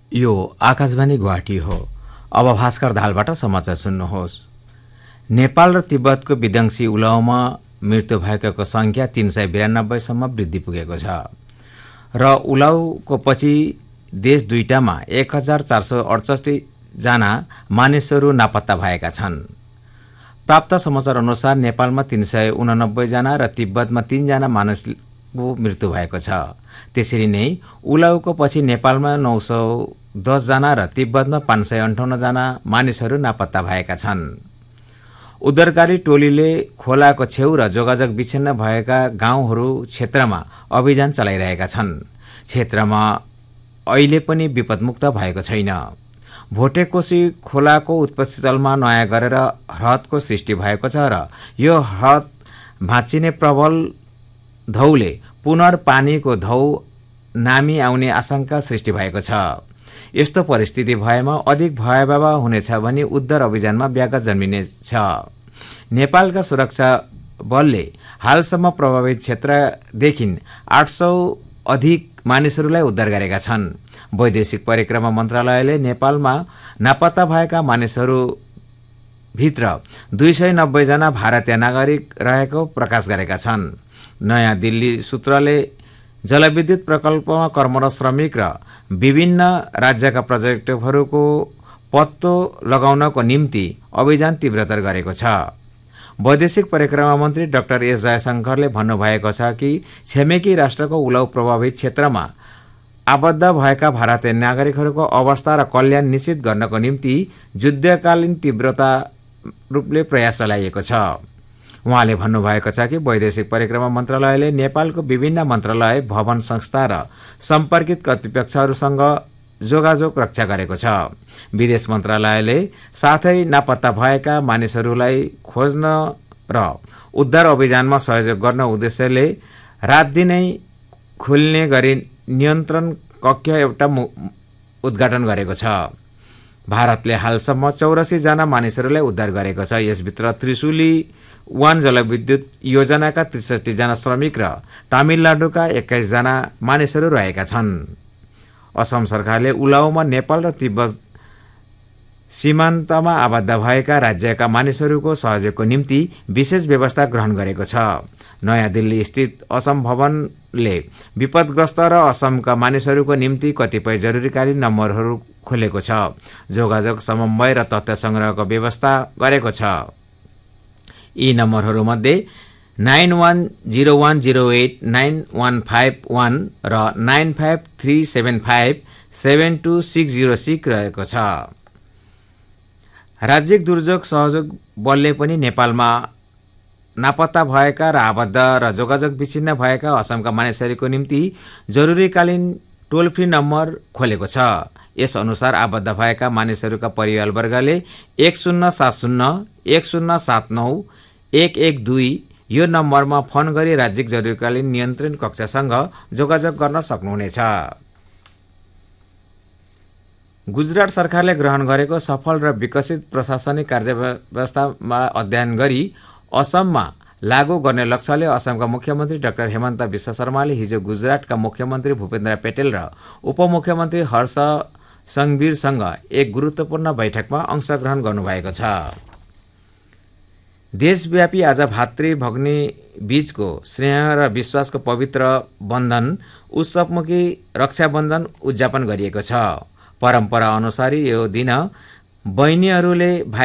यो आकाशवाणी गुवाहाटी हो। अब भास्कर दाहालबाट समाचार सुन्नुहोस्। नेपाल र तिब्बतको विध्वंसी उलाउमा मृत्यु भएकाको संख्या 392 सम्म वृद्धि पुगेको छ र उलाउको पछि देश दुईटामा 1468 जना मानिसहरू नापत्ता भएका छन्। प्राप्त समाचार अनुसार नेपालमा 389 जना र तिब्बतमा 3 जना मानिसको मृत्यु भएको छ। त्यसरी नै उलाउको पछि नेपालमा 910 जना र तिब्बतमा 558 जना मानिसहरू नापत्ता भएका छन्। उद्धारकारी टोलीले खोलाको छेउ र जोगाजोग विच्छिन्न भएका गाउँहरू क्षेत्रमा अभियान चलाइरहेका छन्। क्षेत्रमा अहिले पनि विपदमुक्त भएको छैन। भोटेकोशी खोलाको उत्पत्तिस्थलमा नयाँ गरेर ह्रदको सृष्टि भएको छ र यो ह्रद भाँचिने प्रबल धौले पुनर्पानीको धौ नामी आउने आशंका सृष्टि भएको छ। यस्तो परिस्थिति भएमा अधिक भयावह हुनेछ भनी उद्धार अभियानमा व्याघात जन्मिनेछ। नेपालका सुरक्षा बलले हालसम्म प्रभावित क्षेत्रदेखि 800 अधिक मानिसहरूलाई उद्धार गरेका छन्। वैदेशिक परिक्रमा मन्त्रालयले नेपालमा नापत्ता भएका मानिसहरू भित्र 290 जना भारतीय नागरिक रहेको प्रकाश गरेका छन्। नयाँ दिल्ली सूत्रले जलविद्युत प्रकल्पमा कर्मरत श्रमिक र विभिन्न राज्यका प्रोजेक्टहरूको पत्तो लगाउनको निम्ति अभियान तीव्रतर गरेको छ। वैदेशिक परिक्रमा मन्त्री डाक्टर एस जयशंकरले भन्नुभएको छ कि छिमेकी राष्ट्रको उलाउ प्रभावित क्षेत्रमा आबद्ध भएका भारतीय नागरिकहरूको अवस्था र कल्याण निश्चित गर्नको निम्ति युद्धकालीन तीव्रता रूपले प्रयास चलाइएको छ। उहाँले भन्नुभएको छ कि वैदेशिक परिक्रमा मन्त्रालयले नेपालको विभिन्न मन्त्रालय, भवन, संस्था र सम्पर्कित कर्तृपक्षहरूसँग जोगाजोग रक्षा गरेको छ। विदेश मन्त्रालयले साथै नापत्ता भएका मानिसहरूलाई खोज्न र उद्धार अभियानमा सहयोग गर्न उद्देश्यले रात दिनै खुल्ने गरी नियन्त्रण कक्ष एउटा उद्घाटन गरेको छ। भारतले हालसम्म 84 जना मानिसहरूलाई उद्धार गरेको छ। यसभित्र त्रिशुली 1 जलविद्युत योजनाका 63 जना श्रमिक र तमिलनाडुका 21 जना मानिसहरू रहेका छन्। असम सरकारले उलाउमा नेपाल र तिब्बत सीमान्तमा आबद्ध भएका राज्यका मानिसहरूको सहयोगको निम्ति विशेष व्यवस्था ग्रहण गरेको छ। नयाँ दिल्ली स्थित असम भवनले विपदग्रस्त र असमका मानिसहरूको निम्ति कतिपय जरुरीकालीन नम्बरहरू खोलेको छ। जोगाजोग, समन्वय र तथ्य संग्रहको व्यवस्था गरेको छ। यी नम्बरहरूमध्ये 9101089151 र 9537572606 रहेको छ। राज्य दुर्যোग सहयोग बलले पनि नेपालमा नापत्ता भएका र आबद्ध र जोगाजोग विच्छिन्न भएका असमका मानिसहरूको निम्ति जरुरीकालीन टोल फ्री नम्बर खोलेको छ। यस अनुसार आबद्ध भएका मानिसहरूका परिवारवर्गले 1070 1079 112 यो नम्बरमा फोन गरी राज्य जरुरीकालीन नियन्त्रण कक्षसँग जोगाजोग गर्न सक्नुहुनेछ। गुजरात सरकारले ग्रहण गरेको सफल र विकसित प्रशासनिक कार्यव्यवस्थामा अध्ययन गरी असममा लागू गर्ने लक्ष्यले असमका मुख्यमन्त्री डाक्टर हेमन्त विश्व शर्माले हिजो गुजरातका मुख्यमन्त्री भूपेन्द्र पेटेल र उपमुख्यमन्त्री हर्ष संघवीरसँग एक गुरुत्वपूर्ण बैठकमा अंशग्रहण गर्नुभएको छ। देशव्यापी आज भातृ भगिनी बीचको स्नेह र विश्वासको पवित्र बन्धन उत्सवमुखी रक्षाबन्धन उद्यापन गरिएको छ। परम्परा अनुसार यो दिन बहिनीहरूले